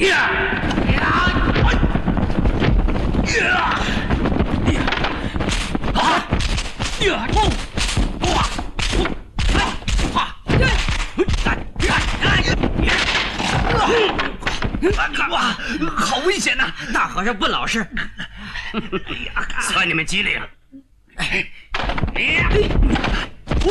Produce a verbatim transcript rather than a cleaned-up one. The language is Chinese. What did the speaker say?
呀呀呀！啊！呀！哇！哇！哇！好危险呐！大和尚不老实。哎呀！算你们机灵。哎呀！